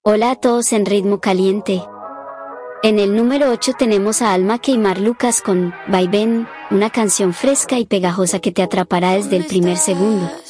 Hola a todos en Ritmo Caliente. En el número 8 tenemos a Alma K y Mar Lucas con Vaivén, una canción fresca y pegajosa que te atrapará desde el primer segundo.